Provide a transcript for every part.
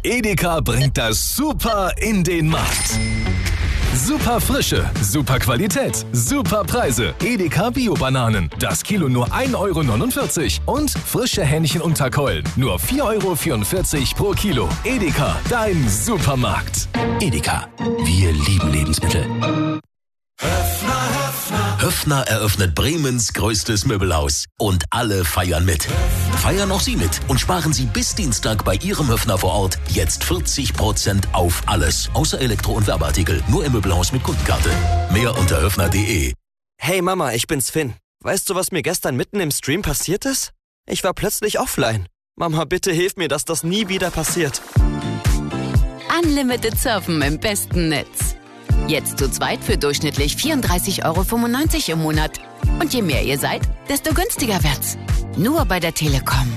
Edeka bringt das Super in den Markt. Super Frische, super Qualität, super Preise. Edeka Bio-Bananen. Das Kilo nur 1,49 € und frische Hähnchen unter Keulen. Nur 4,44 € pro Kilo. Edeka, dein Supermarkt. Edeka, wir lieben Lebensmittel. Höffner eröffnet Bremens größtes Möbelhaus. Und alle feiern mit. Feiern auch Sie mit und sparen Sie bis Dienstag bei Ihrem Höffner vor Ort jetzt 40% auf alles. Außer Elektro- und Werbeartikel. Nur im Möbelhaus mit Kundenkarte. Mehr unter höffner.de. Hey Mama, ich bin's Finn. Weißt du, was mir gestern mitten im Stream passiert ist? Ich war plötzlich offline. Mama, bitte hilf mir, dass das nie wieder passiert. Unlimited Surfen im besten Netz. Jetzt zu zweit für durchschnittlich 34,95 € im Monat. Und je mehr ihr seid, desto günstiger wird's. Nur bei der Telekom.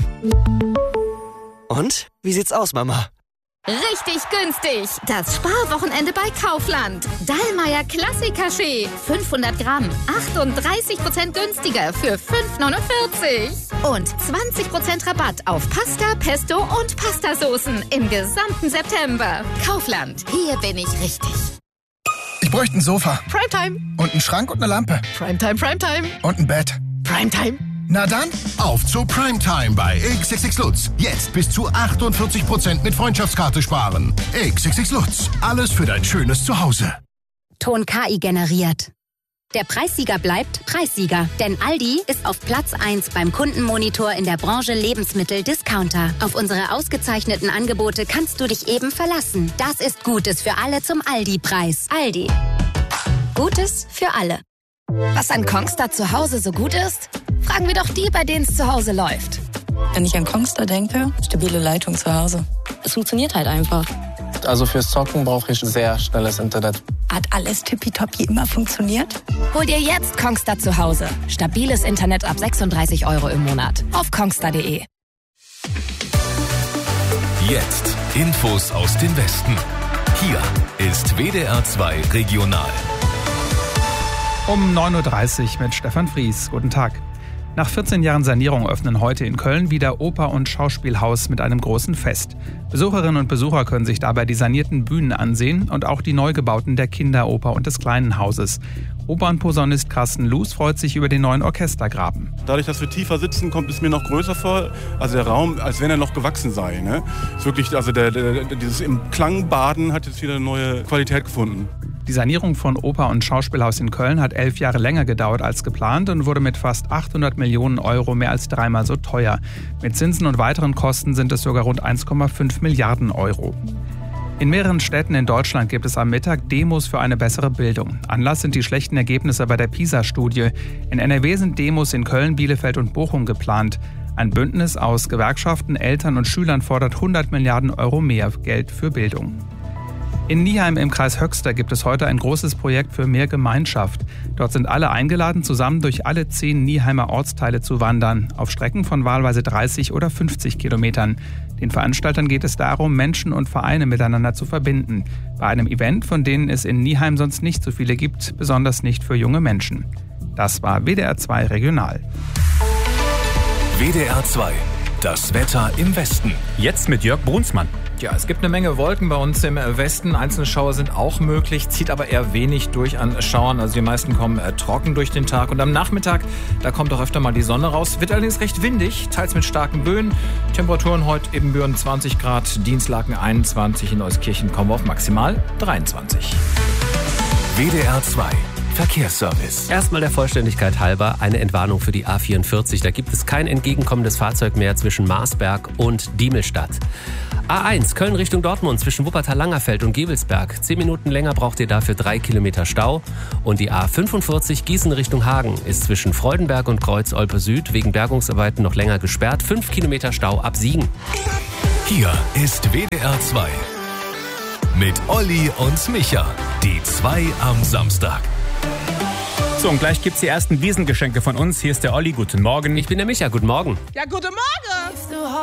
Und? Wie sieht's aus, Mama? Richtig günstig. Das Sparwochenende bei Kaufland. Dallmayr Klassiker-Schee. 500 Gramm. 38% günstiger für 5,49 €. Und 20% Rabatt auf Pasta, Pesto und Pastasoßen im gesamten September. Kaufland. Hier bin ich richtig. Ich bräuchte ein Sofa. Primetime. Und einen Schrank und eine Lampe. Primetime, Primetime. Und ein Bett. Primetime. Na dann, auf zu Primetime bei XXX Lutz. Jetzt bis zu 48% mit Freundschaftskarte sparen. XXX Lutz. Alles für dein schönes Zuhause. Ton KI generiert. Der Preissieger bleibt Preissieger, denn Aldi ist auf Platz 1 beim Kundenmonitor in der Branche Lebensmittel-Discounter. Auf unsere ausgezeichneten Angebote kannst du dich eben verlassen. Das ist Gutes für alle zum Aldi-Preis. Aldi. Gutes für alle. Was an Kongstar zu Hause so gut ist? Fragen wir doch die, bei denen es zu Hause läuft. Wenn ich an Kongstar denke, stabile Leitung zu Hause. Es funktioniert halt einfach. Also fürs Zocken brauche ich sehr schnelles Internet. Hat alles tippitoppi immer funktioniert? Hol dir jetzt Kongstar zu Hause. Stabiles Internet ab 36 € im Monat. Auf kongstar.de. Jetzt Infos aus dem Westen. Hier ist WDR 2 Regional. Um 9:30 Uhr mit Stefan Fries. Guten Tag. Nach 14 Jahren Sanierung öffnen heute in Köln wieder Oper- und Schauspielhaus mit einem großen Fest. Besucherinnen und Besucher können sich dabei die sanierten Bühnen ansehen und auch die Neugebauten der Kinderoper und des Kleinen Hauses. Opernposaunist Carsten Loos freut sich über den neuen Orchestergraben. Dadurch, dass wir tiefer sitzen, kommt es mir noch größer vor. Also der Raum, als wenn er noch gewachsen sei. Ne? Ist wirklich, also dieses im Klang baden hat jetzt wieder eine neue Qualität gefunden. Die Sanierung von Oper- und Schauspielhaus in Köln hat 11 Jahre länger gedauert als geplant und wurde mit fast 800 Millionen € mehr als dreimal so teuer. Mit Zinsen und weiteren Kosten sind es sogar rund 1,5 Milliarden €. In mehreren Städten in Deutschland gibt es am Mittag Demos für eine bessere Bildung. Anlass sind die schlechten Ergebnisse bei der PISA-Studie. In NRW sind Demos in Köln, Bielefeld und Bochum geplant. Ein Bündnis aus Gewerkschaften, Eltern und Schülern fordert 100 Milliarden € mehr Geld für Bildung. In Nieheim im Kreis Höxter gibt es heute ein großes Projekt für mehr Gemeinschaft. Dort sind alle eingeladen, zusammen durch alle 10 Nieheimer Ortsteile zu wandern, auf Strecken von wahlweise 30 oder 50 Kilometern. Den Veranstaltern geht es darum, Menschen und Vereine miteinander zu verbinden. Bei einem Event, von denen es in Nieheim sonst nicht so viele gibt, besonders nicht für junge Menschen. Das war WDR 2 Regional. WDR 2. Das Wetter im Westen. Jetzt mit Jörg Brunsmann. Ja, es gibt eine Menge Wolken bei uns im Westen. Einzelne Schauer sind auch möglich, zieht aber eher wenig durch an Schauern. Also die meisten kommen trocken durch den Tag. Und am Nachmittag, da kommt auch öfter mal die Sonne raus. Wird allerdings recht windig, teils mit starken Böen. Temperaturen heute Ebenbüren 20 Grad, Dienstlaken 21, in Euskirchen kommen wir auf maximal 23. WDR 2. Verkehrsservice. Erstmal der Vollständigkeit halber eine Entwarnung für die A44. Da gibt es kein entgegenkommendes Fahrzeug mehr zwischen Marsberg und Diemelstadt. A1 Köln Richtung Dortmund zwischen Wuppertal-Langerfeld und Gevelsberg. 10 Minuten länger braucht ihr dafür 3 Kilometer Stau. Und die A45 Gießen Richtung Hagen ist zwischen Freudenberg und Kreuz-Olpe Süd wegen Bergungsarbeiten noch länger gesperrt. 5 Kilometer Stau ab Siegen. Hier ist WDR 2. Mit Olli und Micha. Die 2 am Samstag. So, und gleich gibt's die ersten Wiesengeschenke von uns. Hier ist der Olli, guten Morgen. Ich bin der Micha, guten Morgen. Ja, guten Morgen.